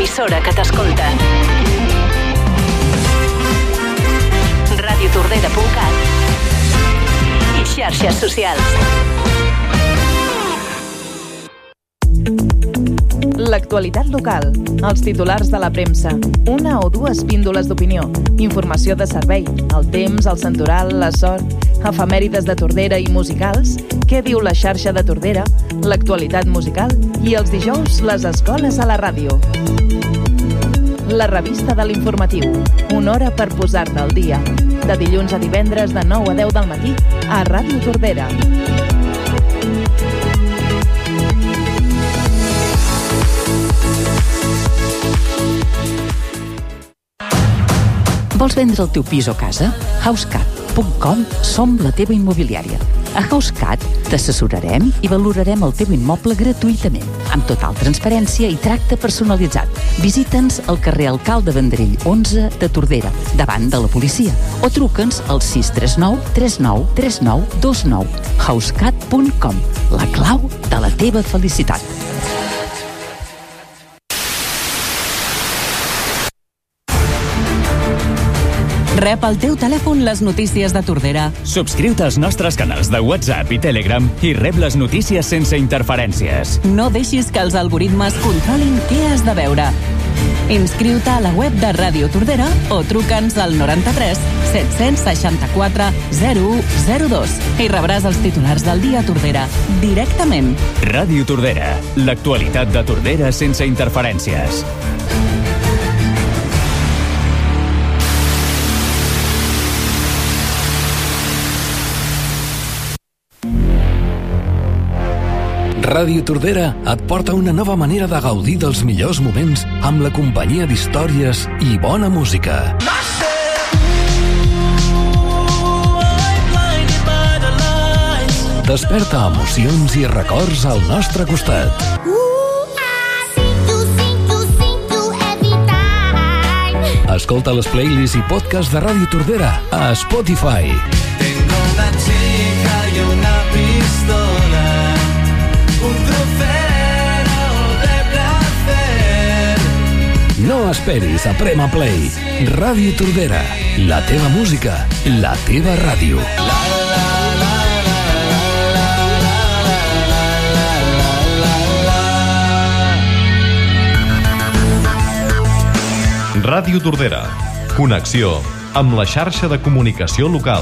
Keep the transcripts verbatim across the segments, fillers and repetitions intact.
l'emissora que t'escolta. ràdio tordera punt cat i xarxes socials. L'actualitat local, els titulars de la premsa, una o dues píndoles d'opinió, informació de servei, el temps, el santoral, la sort, efemèrides de Tordera i musicals, què diu la xarxa de Tordera, l'actualitat musical i els dijous les escoles a la ràdio. La revista de l'informatiu, una hora per posar-te al dia. De dilluns a divendres de nou a deu del matí a Ràdio Tordera. Vols vendre el teu pis o casa? housecat punt com som la teva immobiliària. A HouseCat t'assessorarem i valorarem el teu immoble gratuïtament, amb total transparència i tracte personalitzat. Visita'ns al carrer Alcalde Vendrell onze de Tordera, davant de la policia, o truca'ns al sis tres nou tres nou tres nou dos nou. housecat punt com, la clau de la teva felicitat. Rep al teu telèfon les notícies de Tordera. Subscriu-te als nostres canals de WhatsApp i Telegram i rep les notícies sense interferències. No deixis que els algoritmes controlin què has de veure. Inscriu-te a la web de Ràdio Tordera o truca'ns al noranta-tres set-cents seixanta-quatre zero u zero dos i rebràs els titulars del dia a Tordera directament. Ràdio Tordera, l'actualitat de Tordera sense interferències. Ràdio Tordera et porta una nova manera de gaudir dels millors moments amb la companyia d'històries i bona música. Desperta emocions i records al nostre costat. Escolta les playlists i podcasts de Ràdio Tordera a Spotify. Tengo una chica y una pistola. No esperis, aprema play. Ràdio Tordera, la teva música, la teva ràdio. Ràdio Tordera, connexió amb la xarxa de comunicació local.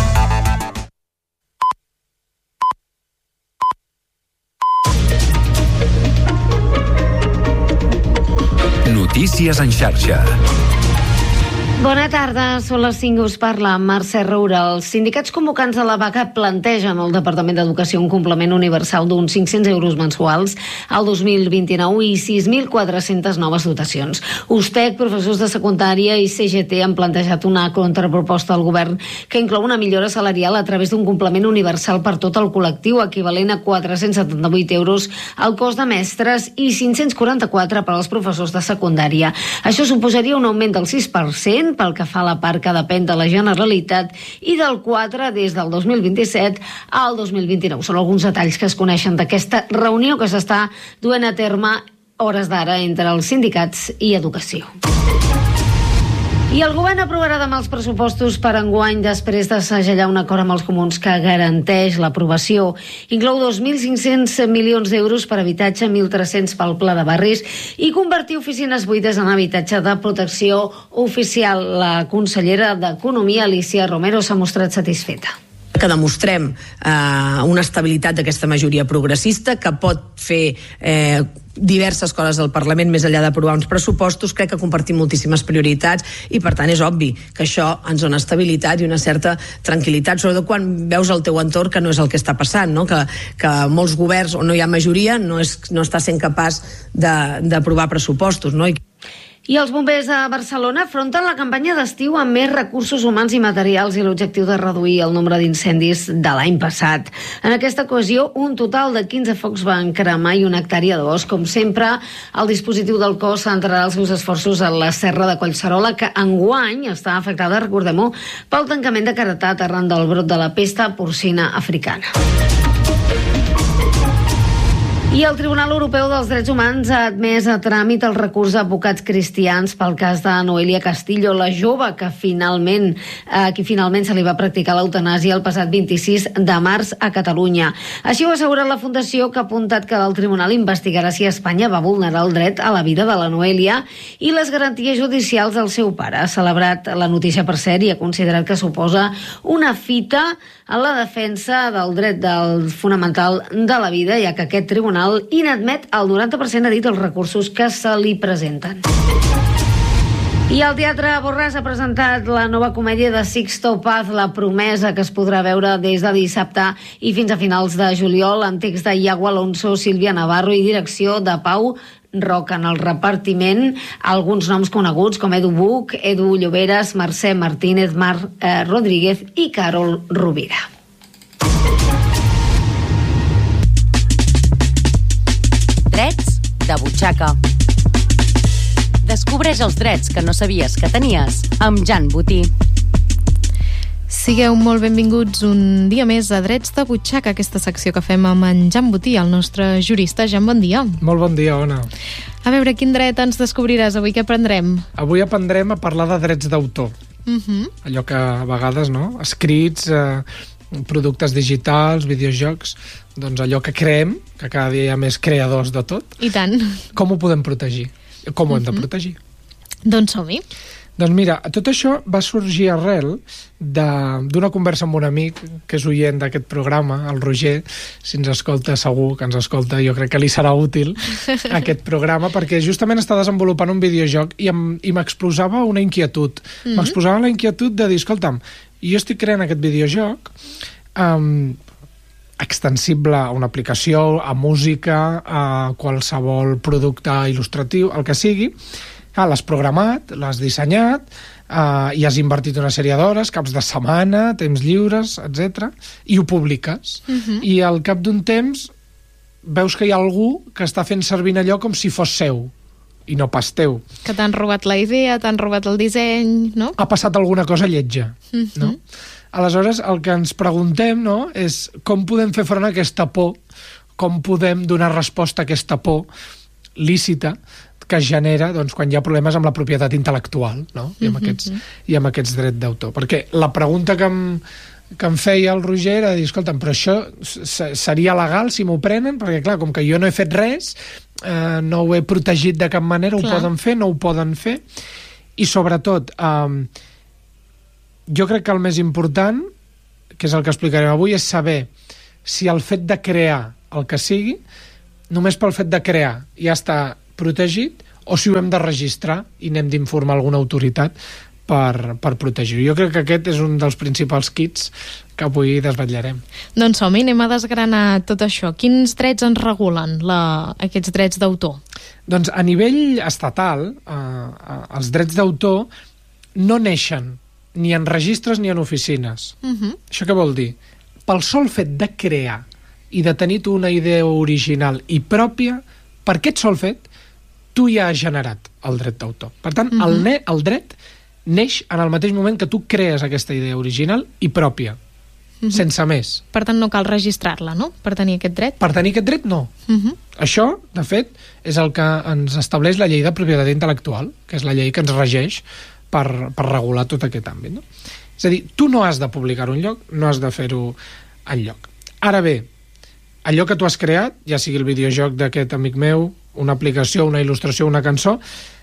Notícies en xarxa. Bona tarda, són les cinc, us parla Mercè Roura. Els sindicats convocants de la vaga plantegen al Departament d'Educació un complement universal d'uns cinc-cents euros mensuals al dos mil vint-i-nou i sis mil quatre-centes noves dotacions. USTEC, professors de secundària i C G T han plantejat una contraproposta al govern que inclou una millora salarial a través d'un complement universal per tot el col·lectiu, equivalent a quatre-cents setanta-vuit euros al cos de mestres i cinc-cents quaranta-quatre per als professors de secundària. Això suposaria un augment del sis per cent pel que fa a la part que depèn de la Generalitat i del quatre des del dos mil vint-i-set al dos mil vint-i-nou. Són alguns detalls que es coneixen d'aquesta reunió que s'està duent a terme hores d'ara entre els sindicats i Educació. I el govern aprovarà demà els pressupostos per enguany després de segellar un acord amb els comuns que garanteix l'aprovació. Inclou dos mil cinc-cents milions d'euros per habitatge, mil tres-cents pel pla de barris i convertir oficines buides en habitatge de protecció oficial. La consellera d'Economia, Alicia Romero, s'ha mostrat satisfeta. Que demostrem eh, una estabilitat d'aquesta majoria progressista que pot fer eh, diverses coses al Parlament més enllà d'aprovar uns pressupostos. Crec que compartim moltíssimes prioritats i per tant és obvi que això ens dona estabilitat i una certa tranquil·litat, sobretot quan veus el teu entorn que no és el que està passant, no? que, que molts governs on no hi ha majoria no, és, no està sent capaç d'aprovar pressupostos, no? I I els bombers a Barcelona afronten la campanya d'estiu amb més recursos humans i materials i l'objectiu de reduir el nombre d'incendis de l'any passat. En aquesta ocasió, un total de quinze focs van cremar i una hectàrea de bosc. Com sempre, el dispositiu del cos centrarà els seus esforços en la serra de Collserola, que enguany està afectada, recordem-ho, pel tancament de Caratat arran del brot de la pesta porcina africana. I el Tribunal Europeu dels Drets Humans ha admès a tràmit el recurs d'advocats cristians pel cas de Noelia Castillo, la jove que finalment, eh, qui finalment se li va practicar l'eutanàsia el passat vint-i-sis de març a Catalunya. Així ho ha assegurat la Fundació, que ha apuntat que el Tribunal investigarà si Espanya va vulnerar el dret a la vida de la Noelia i les garanties judicials del seu pare. Ha celebrat la notícia, per cert, i ha considerat que suposa una fita en la defensa del dret del fonamental de la vida, ja que aquest tribunal inadmet el noranta per cent, ha dit, els recursos que se li presenten. I el Teatre Borràs ha presentat la nova comèdia de Sixto Paz, La promesa, que es podrà veure des de dissabte i fins a finals de juliol, amb text de Iago Alonso, Sílvia Navarro i direcció de Pau Roca. En el repartiment, alguns noms coneguts com Edu Buch, Edu Lloberes, Mercè Martínez, Marc eh, Rodríguez i Carol Rovira. Drets de butxaca. Descobreix els drets que no sabies que tenies amb Jan Botí. Sigueu molt benvinguts un dia més a Drets de butxaca, aquesta secció que fem amb en Jan Botí, el nostre jurista. Jan, bon dia. Molt bon dia, Ona. A veure, quin dret ens descobriràs avui? Què aprendrem? Avui aprendrem a parlar de drets d'autor. Uh-huh. Allò que a vegades, no?, escrits, eh, productes digitals, videojocs, doncs allò que creem, que cada dia hi ha més creadors de tot. I tant. Com ho podem protegir? Com ho hem de protegir? Doncs som-hi. Doncs mira, tot això va sorgir arrel d'una conversa amb un amic que és oient d'aquest programa, el Roger. Si ens escolta, segur que ens escolta, jo crec que li serà útil aquest programa, perquè justament està desenvolupant un videojoc i m'exposava una inquietud. Mm-hmm. M'exposava la inquietud de dir, escolta'm, jo estic creant aquest videojoc um, extensible a una aplicació, a música, a qualsevol producte il·lustratiu, el que sigui. Ah, l'has programat, l'has dissenyat, eh, i has invertit una sèrie d'hores, caps de setmana, temps lliures, etcètera, i ho publiques. Uh-huh. I al cap d'un temps veus que hi ha algú que està fent servir allò com si fos seu, i no pas teu. Que t'han robat la idea, t'han robat el disseny, no? Ha passat alguna cosa lletja, uh-huh. no? Aleshores, el que ens preguntem, no?, és com podem fer front a aquesta por, com podem donar resposta a aquesta por lícita que es genera, doncs, quan hi ha problemes amb la propietat intel·lectual, no?, i amb, aquests, i amb aquests drets d'autor. Perquè la pregunta que em, que em feia el Roger era dir, escolta'm, però això seria legal si m'ho prenen? Perquè, clar, com que jo no he fet res, eh, no ho he protegit de cap manera, clar. Ho poden fer, no ho poden fer. I, sobretot, eh, jo crec que el més important, que és el que explicarem avui, és saber si el fet de crear el que sigui, només pel fet de crear ja està protegit, o si ho hem de registrar i n'hem d'informar alguna autoritat per, per protegir-ho. Jo crec que aquest és un dels principals kits que avui desvetllarem. Doncs som-hi, anem a desgranar tot això. Quins drets ens regulen la, aquests drets d'autor? Doncs a nivell estatal, eh, els drets d'autor no neixen ni en registres ni en oficines. Uh-huh. Això què vol dir? Pel sol fet de crear i de tenir tu una idea original i pròpia, per aquest sol fet, tu ja has generat el dret d'autor. Per tant, uh-huh. el, ne, el dret neix en el mateix moment que tu crees aquesta idea original i pròpia, uh-huh. sense més. Per tant, no cal registrar-la, no?, per tenir aquest dret? Per tenir aquest dret, no. Uh-huh. Això, de fet, és el que ens estableix la llei de propietat intel·lectual, que és la llei que ens regeix per, per regular tot aquest àmbit, no? És a dir, tu no has de publicar un lloc, no has de fer-ho enlloc. Ara bé, allò que tu has creat, ja sigui el videojoc d'aquest amic meu, una aplicació, una il·lustració, una cançó,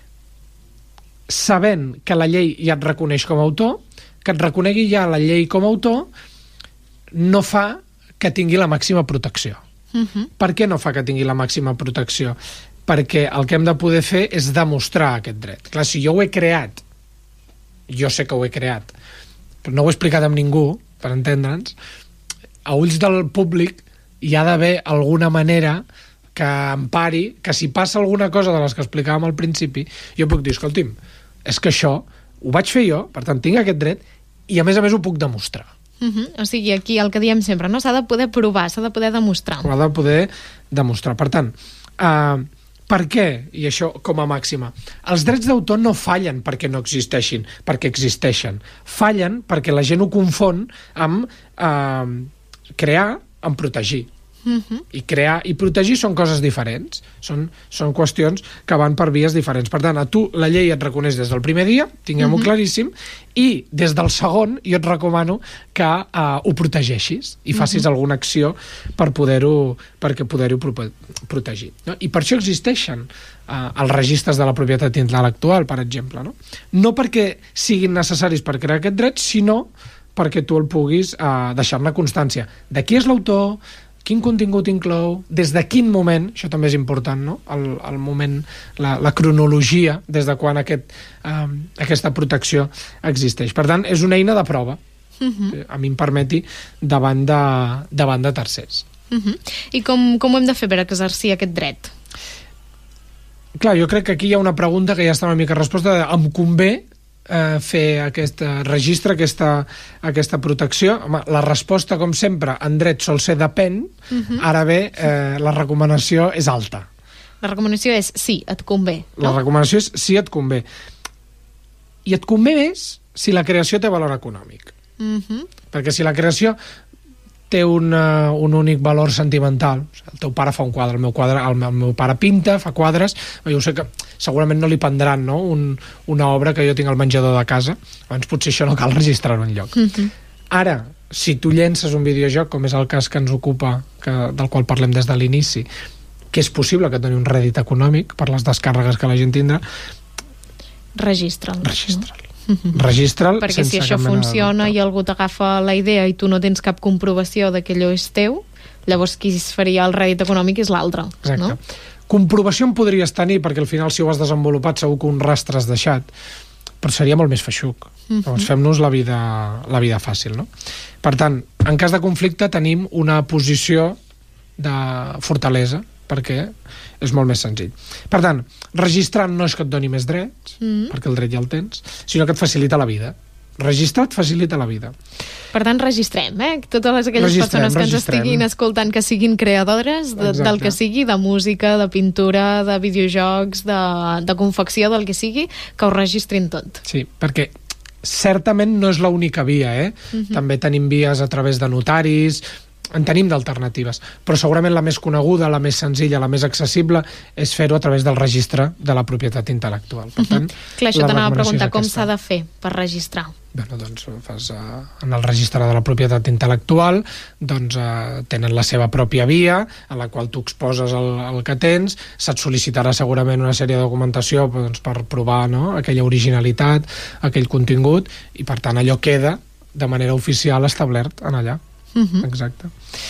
sabent que la llei ja et reconeix com a autor, que et reconegui ja la llei com a autor, no fa que tingui la màxima protecció. Uh-huh. Per què no fa que tingui la màxima protecció? Perquè el que hem de poder fer és demostrar aquest dret. Clar, si jo ho he creat, jo sé que ho he creat, però no ho he explicat amb ningú, per entendre'ns, a ulls del públic hi ha d'haver alguna manera que empari, que si passa alguna cosa de les que explicàvem al principi, jo puc dir, escolti'm, és que això ho vaig fer jo, per tant tinc aquest dret, i a més a més ho puc demostrar. Uh-huh. O sigui, aquí el que diem sempre, no? S'ha de poder provar, s'ha de poder demostrar. S'ha de poder demostrar. Per tant, uh, per què? I això com a màxima. Els drets d'autor no fallen perquè no existeixin, perquè existeixen. Fallen perquè la gent ho confon amb uh, crear, amb protegir. Uh-huh. I crear i protegir són coses diferents, són, són qüestions que van per vies diferents. Per tant, a tu la llei et reconeix des del primer dia, tinguem-ho uh-huh. claríssim, i des del segon jo et recomano que uh, ho protegeixis i facis uh-huh. alguna acció per poder-ho perquè poder-ho pro- protegir. No? I per això existeixen uh, els registres de la propietat intel·lectual, per exemple. No, no perquè siguin necessaris per crear aquest dret, sinó perquè tu el puguis uh, deixar-ne constància. De qui és l'autor, quin contingut inclou, des de quin moment, això també és important, no? el, el moment, la, la cronologia, des de quan aquest, eh, aquesta protecció existeix. Per tant, és una eina de prova, uh-huh. que a mi em permeti, davant de, davant de tercers. Uh-huh. I com, com ho hem de fer per exercir aquest dret? Clar, jo crec que aquí hi ha una pregunta que ja està una mica resposta, de, em convé Eh, fer aquest registre, aquesta, aquesta protecció. Home, la resposta, com sempre, en dret sol ser depèn, uh-huh. ara bé, eh, la recomanació és alta. La recomanació és sí, et convé. No? La recomanació és sí, et convé. I et convé més si la creació té valor econòmic. Uh-huh. Perquè si la creació té un, uh, un únic valor sentimental, o sigui, el teu pare fa un quadre, el meu, quadre, el, el meu pare pinta, fa quadres, jo sé que segurament no li prendran, no? Un, una obra que jo tinc al menjador de casa, doncs potser això no cal registrar-ho enlloc. Uh-huh. Ara, si tu llences un videojoc, com és el cas que ens ocupa, que, del qual parlem des de l'inici, que és possible que doni un rèdit econòmic per les descàrregues que la gent tindrà, registra'l. Registra'l. Uh-huh. Registra'l perquè si això funciona i algú t'agafa la idea i tu no tens cap comprovació de que allò és teu, llavors qui es faria el rèdit econòmic és l'altre. Exacte. No? Comprovació en podries tenir, perquè al final si ho has desenvolupat segur que un rastre has deixat, però seria molt més feixuc. Uh-huh. Llavors fem-nos la vida, la vida fàcil, no? Per tant, en cas de conflicte tenim una posició de fortalesa, perquè és molt més senzill. Per tant, registrar no és que et doni més drets, mm. perquè el dret ja el tens, sinó que et facilita la vida. Registrar et facilita la vida. Per tant, registrem, eh? Totes aquelles registrem, persones que ens estiguin escoltant, que siguin creadores de, del que sigui, de música, de pintura, de videojocs, de, de confecció, del que sigui, que ho registrin tot. Sí, perquè certament no és l'única via, eh? Mm-hmm. També tenim vies a través de notaris, en tenim d'alternatives, però segurament la més coneguda, la més senzilla, la més accessible és fer-ho a través del registre de la propietat intel·lectual. Per tant, uh-huh. Clar, això t'anava a preguntar, com s'ha de fer per registrar? Bueno, doncs fas uh, en el registre de la propietat intel·lectual, doncs uh, tenen la seva pròpia via en la qual tu exposes el, el que tens, se't sol·licitarà segurament una sèrie de documentació doncs, per provar, no?, aquella originalitat, aquell contingut, i per tant allò queda de manera oficial establert en allà. Uh-huh. Exacte.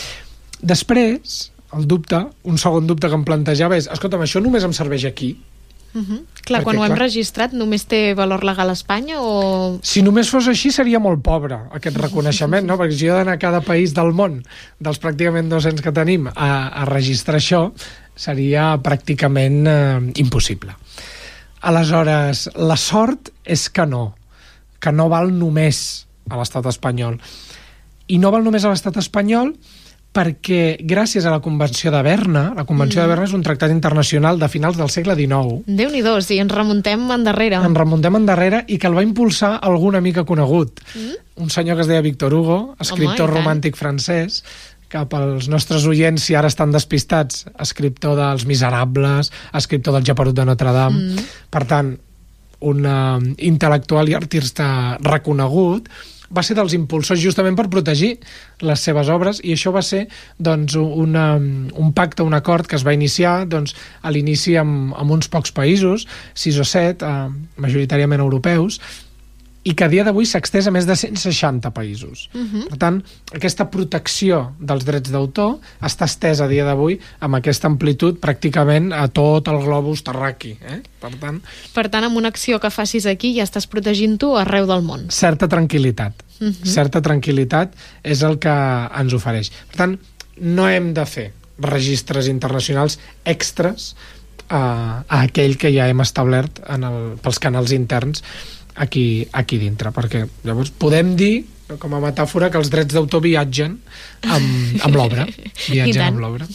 Després, el dubte, un segon dubte que em plantejava és, escolta'm, això només em serveix aquí? Uh-huh. Clar, perquè, quan ho hem clar, registrat només té valor legal a Espanya o... Si només fos així seria molt pobre aquest reconeixement, no? Perquè si jo he d'anar a cada país del món, dels pràcticament dos-cents que tenim, a, a registrar això, seria pràcticament eh, impossible. Aleshores, la sort és que no, que no val només a l'estat espanyol. I no val només a l'estat espanyol perquè gràcies a la Convenció de Berna, la Convenció mm. de Berna és un tractat internacional de finals del segle dinou. Déu-n'hi-do, sí, ens remuntem endarrere. Ens remuntem endarrere i que el va impulsar algun amic conegut. Mm. Un senyor que es deia Victor Hugo, escriptor Home, romàntic francès, que pels nostres oients, si ara estan despistats, escriptor dels Miserables, escriptor del Geperut de Notre Dame. Mm. Per tant, un uh, intel·lectual i artista reconegut, va ser dels impulsors justament per protegir les seves obres, i això va ser doncs, una, un pacte, un acord que es va iniciar doncs, a l'inici amb, amb uns pocs països, sis o set, eh, majoritàriament europeus, i que a dia d'avui s'ha extès a més de cent seixanta països. Uh-huh. Per tant, aquesta protecció dels drets d'autor està estesa a dia d'avui amb aquesta amplitud pràcticament a tot el globus terraqui. Eh? Per tant, per tant, amb una acció que facis aquí ja estàs protegint tu arreu del món. Certa tranquil·litat. Uh-huh. Certa tranquil·litat és el que ens ofereix. Per tant, no hem de fer registres internacionals extras a, a aquell que ja hem establert en el, pels canals interns aquí, aquí dintre, perquè llavors podem dir, com a metàfora, que els drets d'autor viatgen amb, amb l'obra. Viatgen amb l'obra.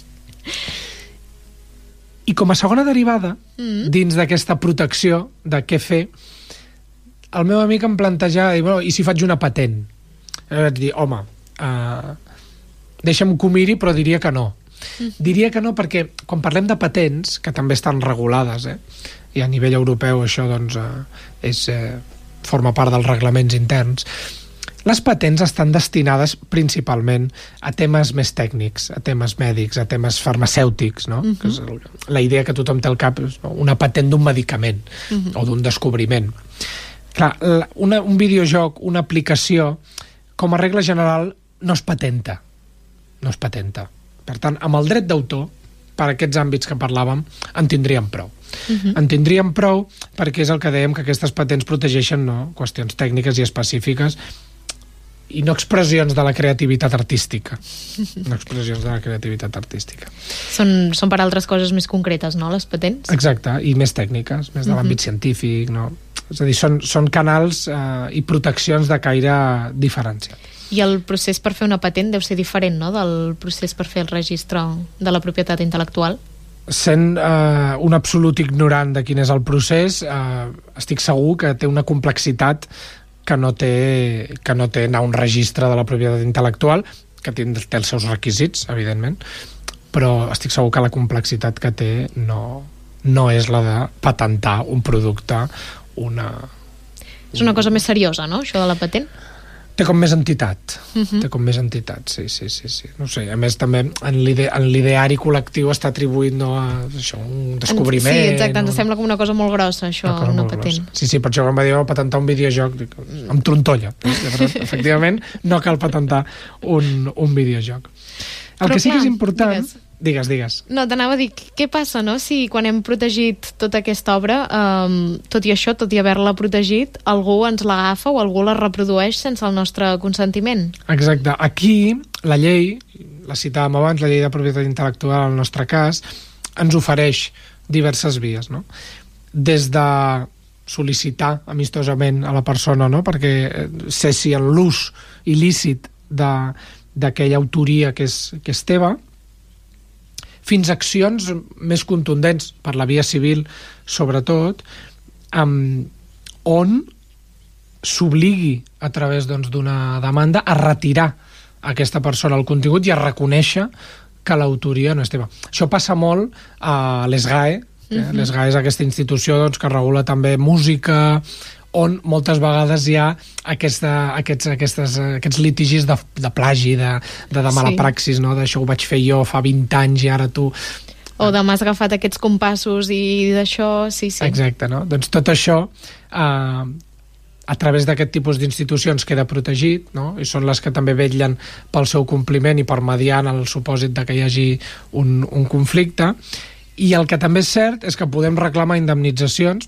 I com a segona derivada, mm. dins d'aquesta protecció de què fer, el meu amic em plantejava, bueno, i si faig una patent? I vaig dir, home, uh, deixa'm que ho miri, però diria que no. Mm. Diria que no perquè quan parlem de patents, que també estan regulades, eh, i a nivell europeu això doncs, eh, és, eh, forma part dels reglaments interns, les patents estan destinades principalment a temes més tècnics, a temes mèdics, a temes farmacèutics, no? Uh-huh. Que és el, la idea que tothom té al cap és una patent d'un medicament uh-huh. o d'un descobriment. Clar, la, una, un videojoc, una aplicació, com a regla general, no es patenta. No es patenta. Per tant, amb el dret d'autor, per aquests àmbits que parlàvem, en tindríem prou. Uh-huh. En tindríem prou perquè és el que dèiem, que aquestes patents protegeixen, no?, qüestions tècniques i específiques i no expressions de la creativitat artística. No expressions de la creativitat artística. Són, són per altres coses més concretes, no?, les patents? Exacte, i més tècniques, més de l'àmbit uh-huh. científic, no? És a dir, són, són canals eh, i proteccions de caire diferenciat. I el procés per fer una patent deu ser diferent, no?, del procés per fer el registre de la propietat intel·lectual? Sent eh, un absolut ignorant de quin és el procés, eh, estic segur que té una complexitat que no té, que no té anar a un registre de la propietat intel·lectual, que té, té els seus requisits, evidentment, però estic segur que la complexitat que té no, no és la de patentar un producte, una... És una cosa més seriosa, no?, això de la patent? Té com més entitat, uh-huh. té com més entitat, sí, sí, sí, sí. No sé, a més també en l'ideari col·lectiu està atribuït, no, a això, un descobriment. Sí, exacte, ens no? sembla com una cosa molt grossa, això, una, una patent. Grossa. Sí, sí, per això quan va dir, oh, patentar un videojoc, dic, amb trontolla. Efectivament, no cal patentar un, un videojoc. El Però que sí clar, que és important... Digues. Digues, digues. No, t'anava a dir, què passa, no?, si quan hem protegit tota aquesta obra, um, tot i això, tot i haver-la protegit, algú ens l'agafa o algú la reprodueix sense el nostre consentiment? Exacte. Aquí, la llei, la citàvem abans, la llei de propietat intel·lectual, en el nostre cas, ens ofereix diverses vies, no? Des de sol·licitar amistosament a la persona, no?, perquè cessi en l'ús il·lícit d'aquella autoria que és, que és teva, fins a accions més contundents per la via civil, sobretot, um, on s'obligui a través doncs, d'una demanda a retirar a aquesta persona el contingut i a reconèixer que l'autoria no és teva. Això passa molt a l'ESGAE. Uh-huh. L'ESGAE és aquesta institució doncs, que regula també música, on moltes vegades hi ha aquesta, aquests, aquestes, aquests litigis de, de plagi, de, de, de mala sí. praxis, no? D'això ho vaig fer jo fa vint anys i ara tu... O de m'has agafat aquests compassos i d'això, sí, sí. Exacte, no? Doncs tot això, eh, a través d'aquest tipus d'institucions queda protegit, no? I són les que també vetllen pel seu compliment i per mediar en el supòsit de que hi hagi un, un conflicte. I el que també és cert és que podem reclamar indemnitzacions